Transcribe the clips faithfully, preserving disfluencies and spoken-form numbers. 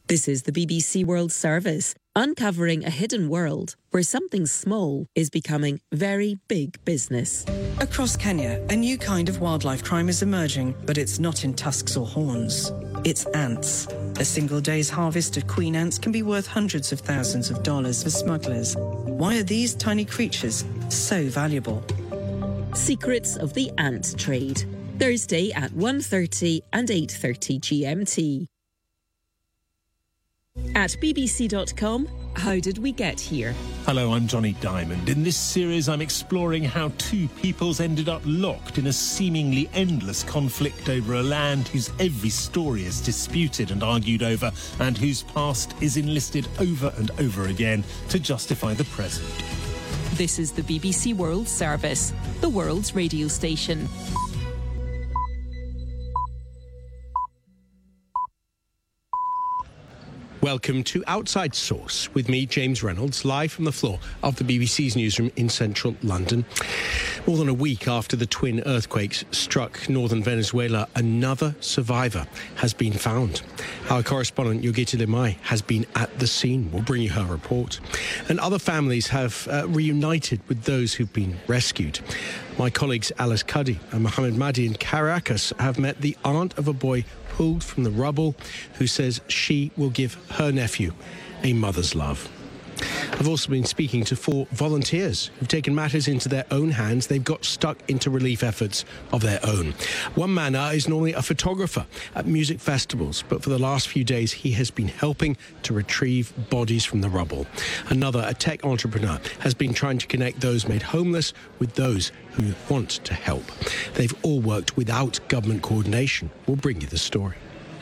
This is the B B C World Service, uncovering a hidden world where something small is becoming very big business. Across Kenya, a new kind of wildlife crime is emerging, but it's not in tusks or horns. It's ants. A single day's harvest of queen ants can be worth hundreds of thousands of dollars for smugglers. Why are these tiny creatures so valuable? Secrets of the Ant Trade. Thursday at one thirty and eight thirty G M T. At b b c dot com, how did we get here? Hello, I'm Johnny Diamond. In this series, I'm exploring how two peoples ended up locked in a seemingly endless conflict over a land whose every story is disputed and argued over, and whose past is enlisted over and over again to justify the present. This is the B B C World Service, the world's radio station. Welcome to Outside Source with me, James Reynolds, live from the floor of the B B C's newsroom in central London. More than a week after the twin earthquakes struck northern Venezuela, another survivor has been found. Our correspondent, Yogita Limai, has been at the scene. We'll bring you her report. And other families have uh, reunited with those who've been rescued. My colleagues Alice Cuddy and Mohammed Mahdi in Caracas have met the aunt of a boy pulled from the rubble, who says she will give her nephew a mother's love. I've also been speaking to four volunteers who've taken matters into their own hands. They've got stuck into relief efforts of their own. One man uh, is normally a photographer at music festivals, but for the last few days he has been helping to retrieve bodies from the rubble. Another, a tech entrepreneur, has been trying to connect those made homeless with those who want to help. They've all worked without government coordination. We'll bring you the story.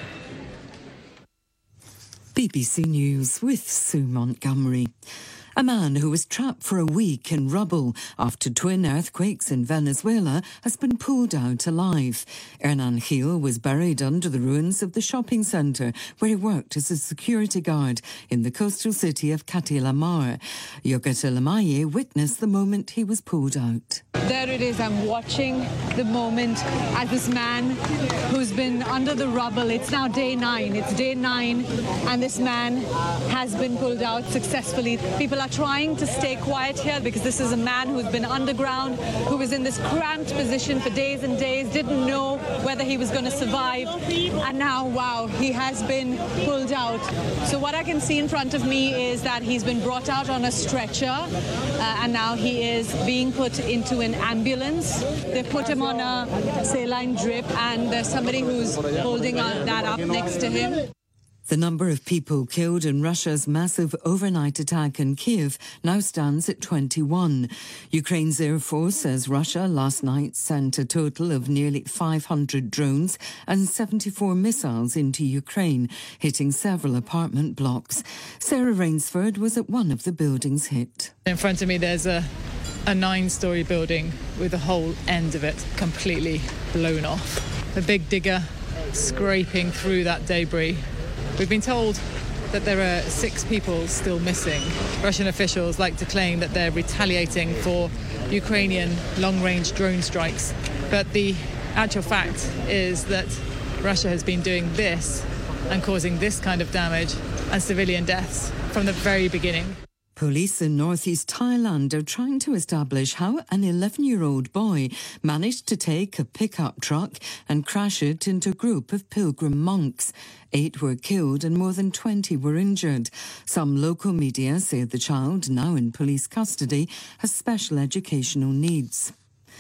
B B C News with Sue Montgomery. A man who was trapped for a week in rubble after twin earthquakes in Venezuela has been pulled out alive. Hernan Gil was buried under the ruins of the shopping centre where he worked as a security guard in the coastal city of Catilamar. Yogita Limai witnessed the moment he was pulled out. There it is. I'm watching the moment as this man who's been under the rubble, it's now day nine, it's day nine, and this man has been pulled out successfully. People are trying to stay quiet here because this is a man who's been underground, who was in this cramped position for days and days, didn't know whether he was going to survive, and now, wow, he has been pulled out. So what I can see in front of me is that he's been brought out on a stretcher, uh, and now he is being put into an ambulance. They've put him on a saline drip, and there's somebody who's holding on that up next to him. The number of people killed in Russia's massive overnight attack in Kiev now stands at twenty-one. Ukraine's Air Force says Russia last night sent a total of nearly five hundred drones and seventy-four missiles into Ukraine, hitting several apartment blocks. Sarah Rainsford was at one of the buildings hit. In front of me there's a, a nine-storey building with the whole end of it completely blown off. The big digger scraping through that debris. We've been told that there are six people still missing. Russian officials like to claim that they're retaliating for Ukrainian long-range drone strikes. But the actual fact is that Russia has been doing this and causing this kind of damage and civilian deaths from the very beginning. Police in northeast Thailand are trying to establish how an eleven-year-old boy managed to take a pickup truck and crash it into a group of pilgrim monks. Eight were killed and more than twenty were injured. Some local media say the child, now in police custody, has special educational needs.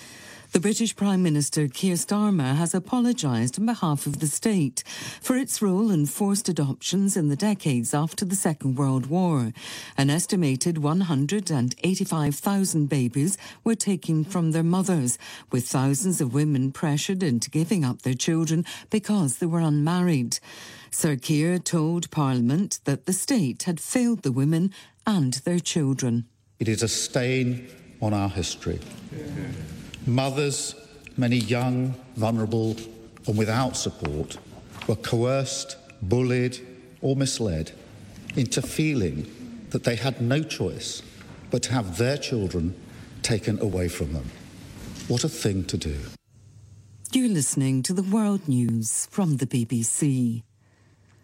The British Prime Minister Keir Starmer has apologised on behalf of the state for its role in forced adoptions in the decades after the Second World War. An estimated one hundred eighty-five thousand babies were taken from their mothers, with thousands of women pressured into giving up their children because they were unmarried. Sir Keir told Parliament that the state had failed the women and their children. It is a stain on our history. Mothers, many young, vulnerable and without support, were coerced, bullied or misled into feeling that they had no choice but to have their children taken away from them. What a thing to do. You're listening to the World News from the B B C.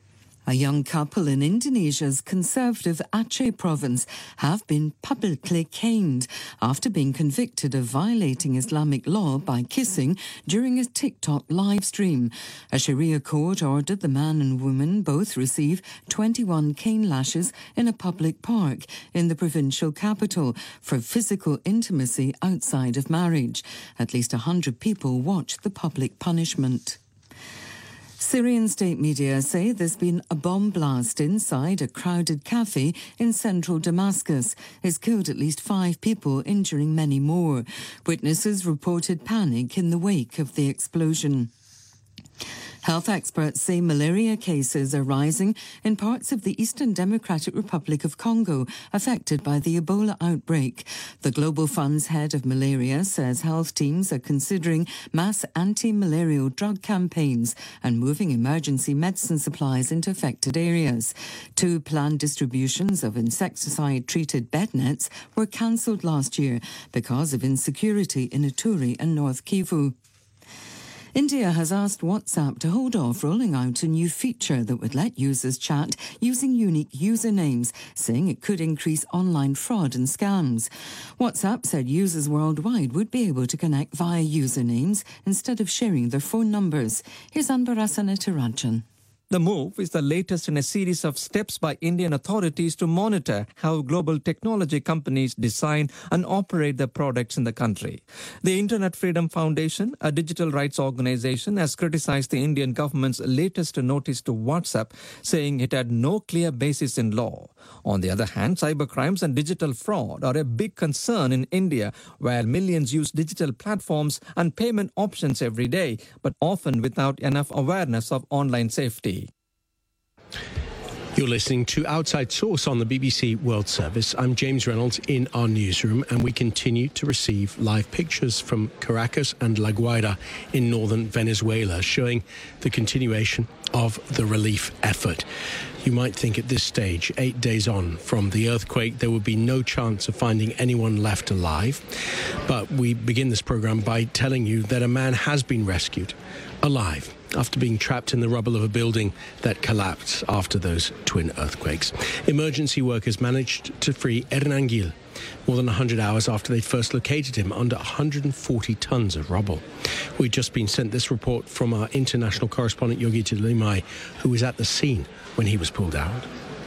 A young couple in Indonesia's conservative Aceh province have been publicly caned after being convicted of violating Islamic law by kissing during a TikTok live stream. A Sharia court ordered the man and woman both receive twenty-one cane lashes in a public park in the provincial capital for physical intimacy outside of marriage. At least one hundred people watched the public punishment. Syrian state media say there's been a bomb blast inside a crowded cafe in central Damascus. It's killed at least five people, injuring many more. Witnesses reported panic in the wake of the explosion. Health experts say malaria cases are rising in parts of the Eastern Democratic Republic of Congo affected by the Ebola outbreak. The Global Fund's head of malaria says health teams are considering mass anti-malarial drug campaigns and moving emergency medicine supplies into affected areas. Two planned distributions of insecticide-treated bed nets were cancelled last year because of insecurity in Ituri and North Kivu. India has asked WhatsApp to hold off rolling out a new feature that would let users chat using unique usernames, saying it could increase online fraud and scams. WhatsApp said users worldwide would be able to connect via usernames instead of sharing their phone numbers. Here's Anbarasana Tirajan. The move is the latest in a series of steps by Indian authorities to monitor how global technology companies design and operate their products in the country. The Internet Freedom Foundation, a digital rights organization, has criticized the Indian government's latest notice to WhatsApp, saying it had no clear basis in law. On the other hand, cybercrimes and digital fraud are a big concern in India, where millions use digital platforms and payment options every day, but often without enough awareness of online safety. You're listening to Outside Source on the B B C World Service. I'm James Reynolds in our newsroom, and we continue to receive live pictures from Caracas and La Guaira in northern Venezuela, showing the continuation of the relief effort. You might think at this stage, eight days on from the earthquake, there would be no chance of finding anyone left alive. But we begin this programme by telling you that a man has been rescued alive after being trapped in the rubble of a building that collapsed after those twin earthquakes. Emergency workers managed to free Hernan Gil more than one hundred hours after they first located him under one hundred forty tons of rubble. We've just been sent this report from our international correspondent Yogita Limai, who was at the scene when he was pulled out.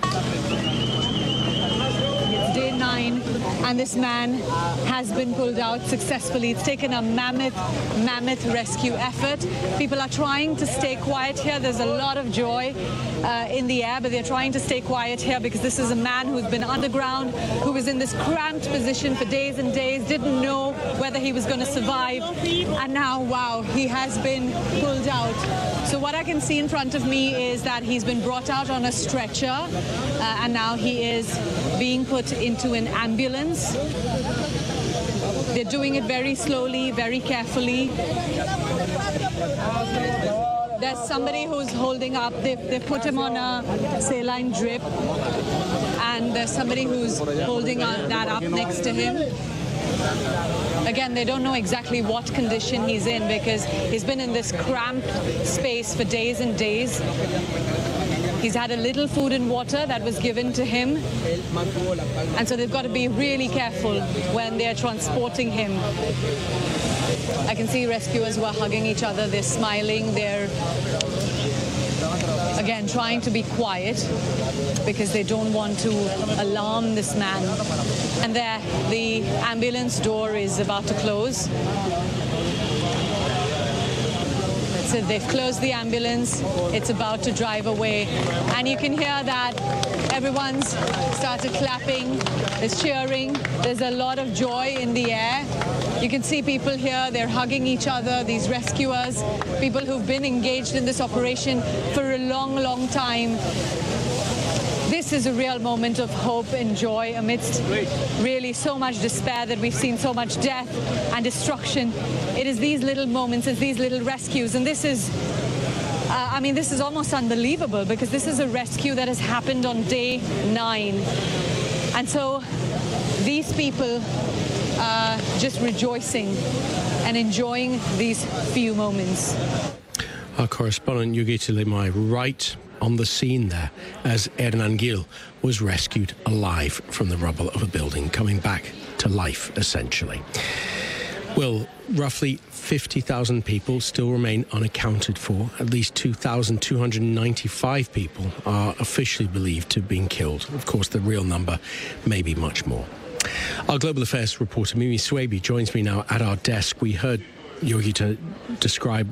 Day nine, and this man has been pulled out successfully. It's taken a mammoth, mammoth rescue effort. People are trying to stay quiet here. There's a lot of joy uh, in the air, but they're trying to stay quiet here because this is a man who's been underground, who was in this cramped position for days and days, didn't know whether he was going to survive, and now, wow, he has been pulled out. So what I can see in front of me is that he's been brought out on a stretcher, uh, and now he is being put into an ambulance. They're doing it very slowly, very carefully. There's somebody who's holding up, they they put him on a saline drip, and there's somebody who's holding on, that up next to him. Again, they don't know exactly what condition he's in because he's been in this cramped space for days and days. He's had a little food and water that was given to him, and so they've got to be really careful when they're transporting him. I can see rescuers who are hugging each other, they're smiling, they're again trying to be quiet because they don't want to alarm this man. And there, the ambulance door is about to close. So they've closed the ambulance, it's about to drive away. And you can hear that everyone's started clapping, there's cheering, there's a lot of joy in the air. You can see people here, they're hugging each other, these rescuers, people who've been engaged in this operation for a long, long time. This is a real moment of hope and joy amidst really so much despair that we've seen, so much death and destruction. It is these little moments, it's these little rescues, and this is, uh, I mean, this is almost unbelievable because this is a rescue that has happened on day nine. And so these people are just rejoicing and enjoying these few moments. Our correspondent Yogita Limai right on the scene there as Hernan Gil was rescued alive from the rubble of a building, coming back to life, essentially. Well, roughly fifty thousand people still remain unaccounted for. At least two thousand two hundred ninety-five people are officially believed to have been killed. Of course, the real number may be much more. Our global affairs reporter Mimi Swaby joins me now at our desk. We heard Yogita describe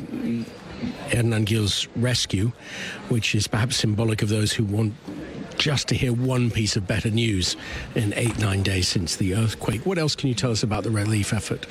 Hernan Gil's rescue, which is perhaps symbolic of those who want just to hear one piece of better news in eight, nine days since the earthquake. What else can you tell us about the relief effort?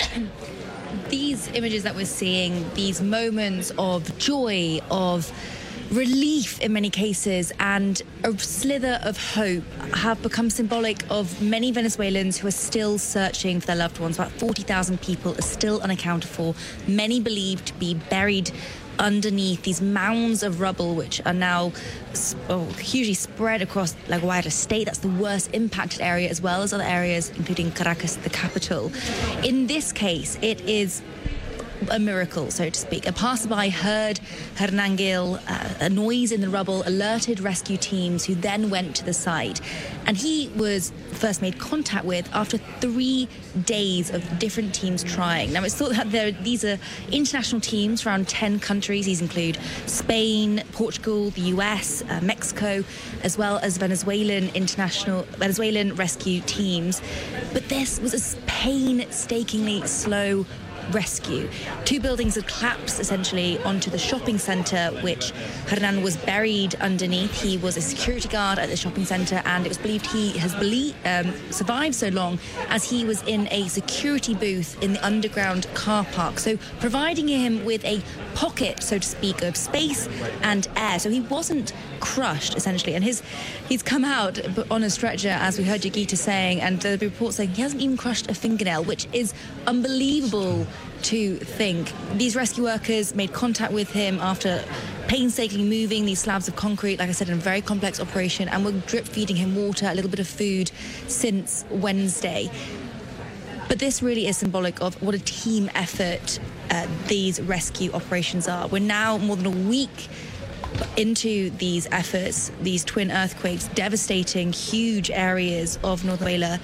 These images that we're seeing, these moments of joy, of relief in many cases, and a slither of hope have become symbolic of many Venezuelans who are still searching for their loved ones. About forty thousand people are still unaccounted for, many believed to be buried underneath these mounds of rubble, which are now oh, hugely spread across La Guaira state. That's the worst impacted area, as well as other areas, including Caracas, the capital. In this case, it is a miracle, so to speak. A passerby heard Hernan Gil, uh, a noise in the rubble, alerted rescue teams who then went to the site. And he was first made contact with after three days of different teams trying. Now, it's thought that there, these are international teams from around ten countries. These include Spain, Portugal, the U S, uh, Mexico, as well as Venezuelan international Venezuelan rescue teams. But this was a painstakingly slow rescue. Two buildings had collapsed essentially onto the shopping centre, which Hernan was buried underneath. He was a security guard at the shopping centre, and it was believed he has believed, um, survived so long as he was in a security booth in the underground car park, so providing him with a pocket, so to speak, of space and air. So he wasn't crushed, essentially. And his he's come out on a stretcher, as we heard Yogita saying, and the report saying he hasn't even crushed a fingernail, which is unbelievable to think. These rescue workers made contact with him after painstakingly moving these slabs of concrete, like I said, in a very complex operation, and were drip feeding him water, a little bit of food since Wednesday. But this really is symbolic of what a team effort uh, these rescue operations are. We're now more than a week into these efforts, these twin earthquakes devastating huge areas of North Venezuela.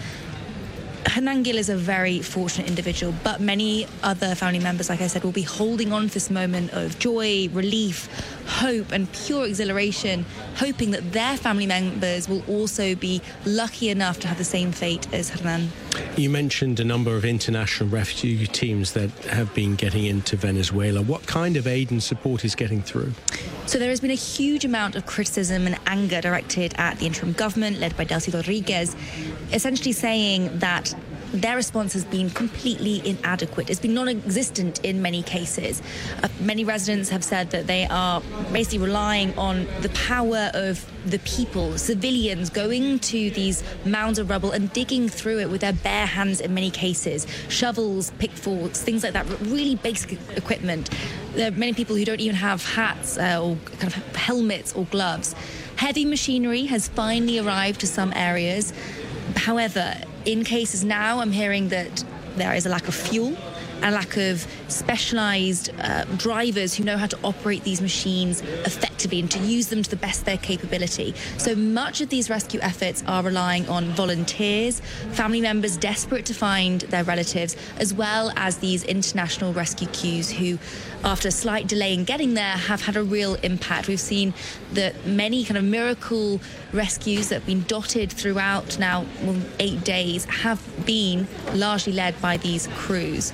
Hernan Gil is a very fortunate individual, but many other family members, like I said, will be holding on to this moment of joy, relief, hope and pure exhilaration, hoping that their family members will also be lucky enough to have the same fate as Hernan. You mentioned a number of international rescue teams that have been getting into Venezuela. What kind of aid and support is getting through? So there has been a huge amount of criticism and anger directed at the interim government led by Delcy Rodriguez, essentially saying that their response has been completely inadequate. It's been non-existent in many cases. Uh, many residents have said that they are basically relying on the power of the people, civilians, going to these mounds of rubble and digging through it with their bare hands in many cases. Shovels, pitchforks, things like that, really basic equipment. There are many people who don't even have hats uh, or kind of helmets or gloves. Heavy machinery has finally arrived to some areas. However, in cases now, I'm hearing that there is a lack of fuel, a lack of specialised uh, drivers who know how to operate these machines effectively and to use them to the best of their capability. So much of these rescue efforts are relying on volunteers, family members desperate to find their relatives, as well as these international rescue crews who, after a slight delay in getting there, have had a real impact. We've seen that many kind of miracle rescues that have been dotted throughout now well, eight days have been largely led by these crews.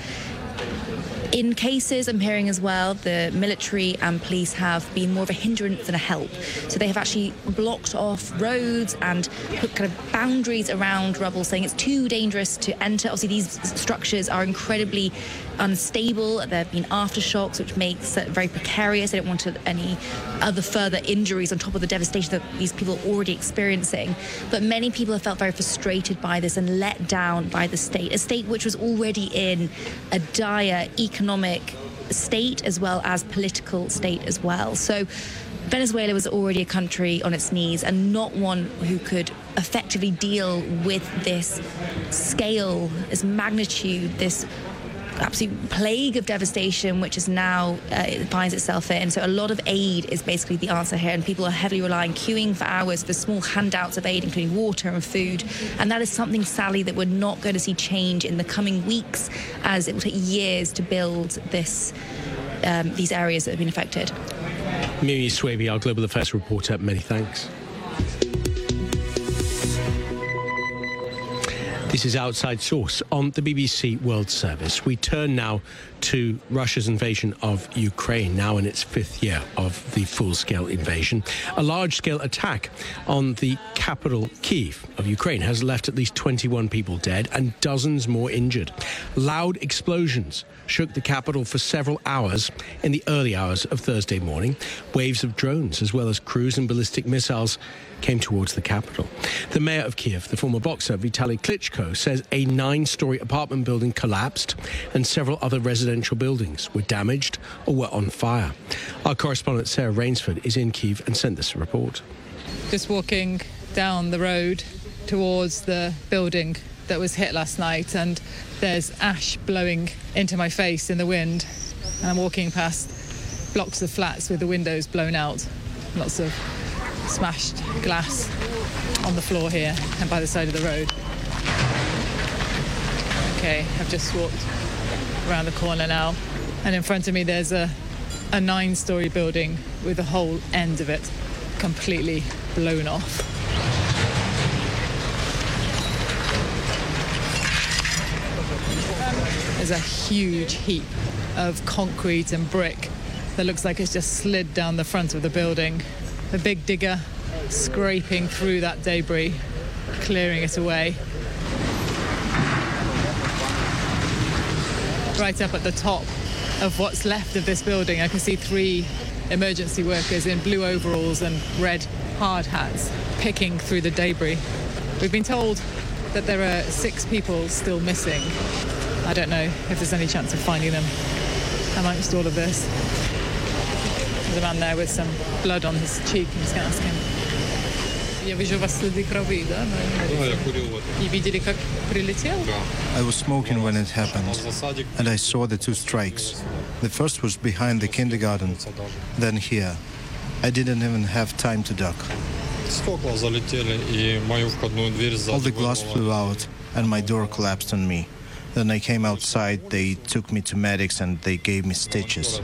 In cases, I'm hearing as well, the military and police have been more of a hindrance than a help. So they have actually blocked off roads and put kind of boundaries around rubble, saying it's too dangerous to enter. Obviously, these structures are incredibly unstable. There have been aftershocks, which makes it very precarious. They don't want any other further injuries on top of the devastation that these people are already experiencing. But many people have felt very frustrated by this and let down by the state, a state which was already in a dire economic state as well as political state as well. So Venezuela was already a country on its knees and not one who could effectively deal with this scale, this magnitude, this absolute plague of devastation, which is now uh, it finds itself in. So a lot of aid is basically the answer here, and people are heavily relying, queuing for hours for small handouts of aid, including water and food. And that is something, Sally, that we're not going to see change in the coming weeks, as it will take years to build this um, these areas that have been affected. Mimi Swaby, our Global Affairs reporter, many thanks. This is Outside Source on the B B C World Service. We turn now to Russia's invasion of Ukraine, now in its fifth year of the full-scale invasion. A large-scale attack on the capital, Kyiv, of Ukraine has left at least twenty-one people dead and dozens more injured. Loud explosions shook the capital for several hours in the early hours of Thursday morning. Waves of drones, as well as cruise and ballistic missiles, came towards the capital. The mayor of Kyiv, the former boxer Vitaly Klitschko, says a nine-storey apartment building collapsed and several other residential buildings were damaged or were on fire. Our correspondent Sarah Rainsford is in Kyiv and sent this report. Just walking down the road towards the building that was hit last night, and there's ash blowing into my face in the wind, and I'm walking past blocks of flats with the windows blown out, lots of smashed glass on the floor here and by the side of the road. Okay, I've just walked around the corner now, and in front of me there's a, a nine-storey building with the whole end of it completely blown off. There's a huge heap of concrete and brick that looks like it's just slid down the front of the building. The big digger scraping through that debris, clearing it away. Right up at the top of what's left of this building, I can see three emergency workers in blue overalls and red hard hats picking through the debris. We've been told that there are six people still missing. I don't know if there's any chance of finding them amongst all of this. There's a man there with some blood on his cheek. I'm just going to ask him. I was smoking when it happened, and I saw the two strikes. The first was behind the kindergarten, then here. I didn't even have time to duck. All the glass flew out, and my door collapsed on me. Then I came outside, they took me to medics, and they gave me stitches.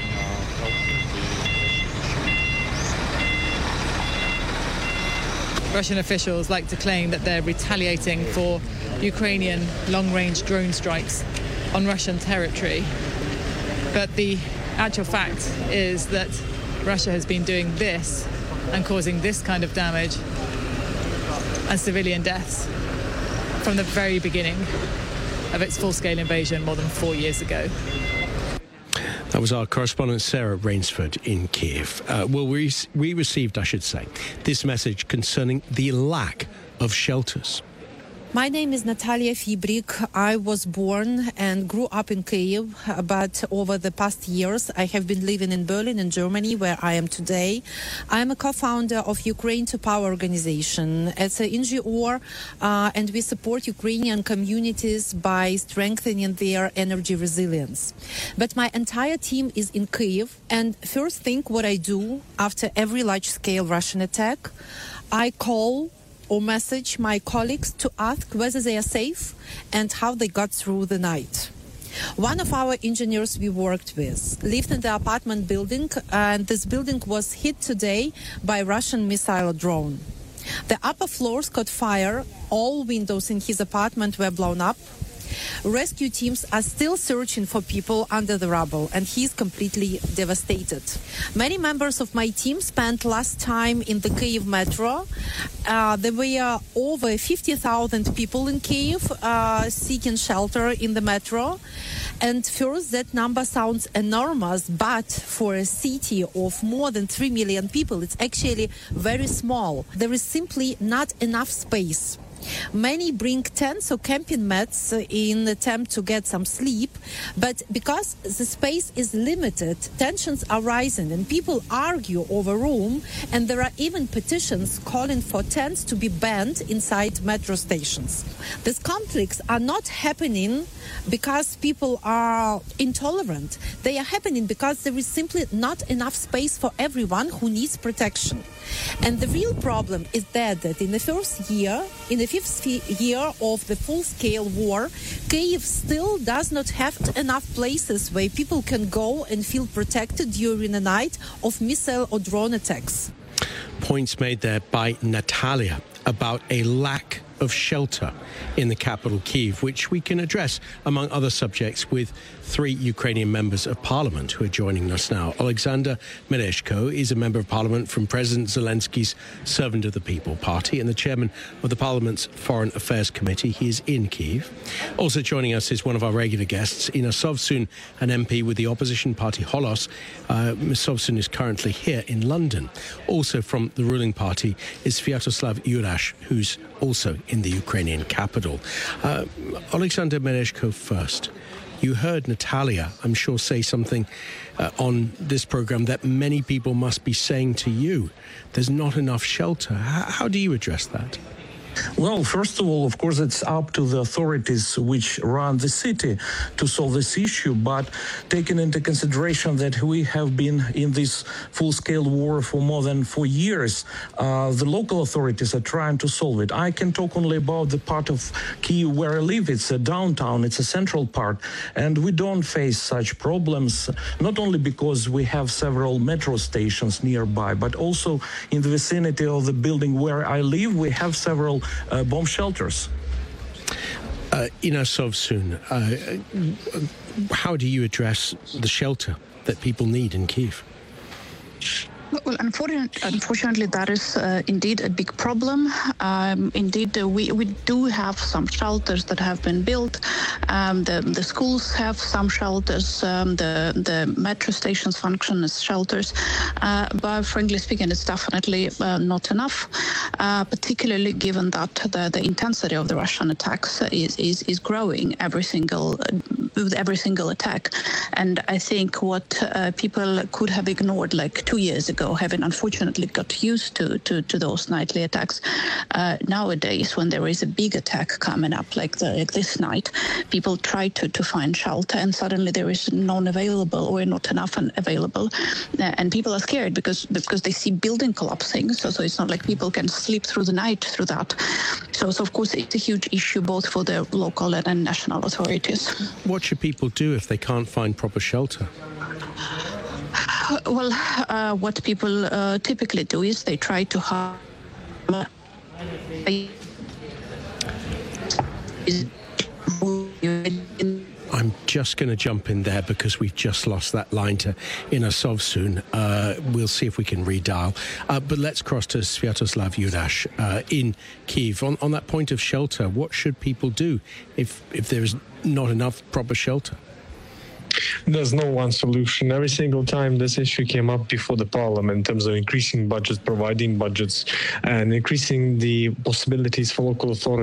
Russian officials like to claim that they're retaliating for Ukrainian long-range drone strikes on Russian territory. But the actual fact is that Russia has been doing this and causing this kind of damage and civilian deaths from the very beginning of its full-scale invasion more than four years ago. That was our correspondent Sarah Rainsford in Kyiv. Uh, well, we, we received, I should say, this message concerning the lack of shelters. My name is Natalia Fibrik. I was born and grew up in Kyiv, but over the past years I have been living in Berlin, in Germany, where I am today. I am a co-founder of Ukraine to Power organization. It's an N G O, uh, and we support Ukrainian communities by strengthening their energy resilience. But my entire team is in Kyiv, and first thing what I do after every large-scale Russian attack, I call or message my colleagues to ask whether they are safe and how they got through the night. One of our engineers we worked with lived in the apartment building, and this building was hit today by a Russian missile drone. The upper floors caught fire, all windows in his apartment were blown up. Rescue teams are still searching for people under the rubble, and he's completely devastated. Many members of my team spent last time in the Kyiv metro. Uh, there were over fifty thousand people in Kyiv uh, seeking shelter in the metro. And first, that number sounds enormous, but for a city of more than three million people, it's actually very small. There is simply not enough space Many bring tents or camping mats in an attempt to get some sleep, but because the space is limited, tensions are rising and people argue over room, and there are even petitions calling for tents to be banned inside metro stations. These conflicts are not happening because people are intolerant. They are happening because there is simply not enough space for everyone who needs protection. And the real problem is that, that in the first year, in the fifth year of the full-scale war, Kyiv still does not have enough places where people can go and feel protected during a night of missile or drone attacks. Points made there by Natalia about a lack of shelter in the capital, Kyiv, which we can address, among other subjects, with three Ukrainian members of parliament who are joining us now. Alexander Mereshko is a member of parliament from President Zelensky's Servant of the People party and the chairman of the parliament's Foreign Affairs Committee. He is in Kyiv. Also joining us is one of our regular guests, Inna Sovsun, an M P with the opposition party Holos. Uh, Miz Sovsun is currently here in London. Also from the ruling party is Sviatoslav Yurash, who's also in the Ukrainian capital. Uh, Alexander Mereshko first. You heard Natalia, I'm sure, say something uh, on this program that many people must be saying to you. There's not enough shelter. How, how do you address that? Well, first of all, of course, it's up to the authorities which run the city to solve this issue. But taking into consideration that we have been in this full-scale war for more than four years, uh, the local authorities are trying to solve it. I can talk only about the part of Kyiv where I live. It's a downtown, it's a central part, and we don't face such problems, not only because we have several metro stations nearby, but also in the vicinity of the building where I live, we have several Uh, bomb shelters. Uh, Inna Sovsun, uh, how do you address the shelter that people need in Kyiv? Well, unfortunately, unfortunately, that is uh, indeed a big problem. Um, indeed, uh, we, we do have some shelters that have been built. Um, the, the schools have some shelters. Um, the, the metro stations function as shelters. Uh, but frankly speaking, it's definitely uh, not enough, uh, particularly given that the, the intensity of the Russian attacks is, is, is growing every single, uh, with every single attack. And I think what uh, people could have ignored like two years ago, having unfortunately got used to, to, to those nightly attacks. Uh, nowadays, when there is a big attack coming up like, the, like this night, people try to, to find shelter and suddenly there is none available or not enough available. Uh, and people are scared because, because they see building collapsing. So, so it's not like people can sleep through the night through that. So, so of course, it's a huge issue both for the local and, and national authorities. What should people do if they can't find proper shelter? Well, uh, what people uh, typically do is they try to have. I'm just going to jump in there because we've just lost that line to Inna Sovsun. Uh, we'll see if we can redial. Uh, but let's cross to Sviatoslav Yurash uh, in Kyiv. On, on that point of shelter, what should people do if, if there is not enough proper shelter? There's no one solution. Every single time this issue came up before the parliament in terms of increasing budgets, providing budgets, and increasing the possibilities for local authorities